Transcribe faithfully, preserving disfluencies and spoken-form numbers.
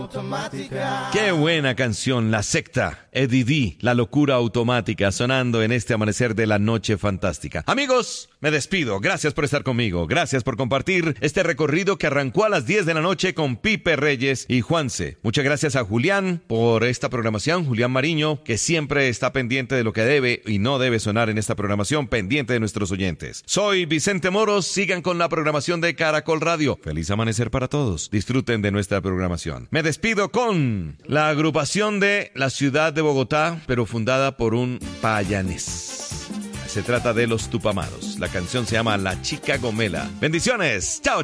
Automática. Qué buena canción, La Secta, Eddie D, La Locura Automática, sonando en este amanecer de la noche fantástica. Amigos, me despido. Gracias por estar conmigo. Gracias por compartir este recorrido que arrancó a las diez de la noche con Pipe Reyes y Juanse. Muchas gracias a Julián por esta programación, Julián Mariño, que siempre está pendiente de lo que debe y no debe sonar en esta programación, pendiente de nuestros oyentes. Soy Vicente Moros, sigan con la programación de Caracol Radio. Feliz amanecer para todos. Disfruten de nuestra programación. Me despido con la agrupación de la ciudad de Bogotá, pero fundada por un payanés. Se trata de Los Tupamaros. La canción se llama La Chica Gomela. Bendiciones. Chao.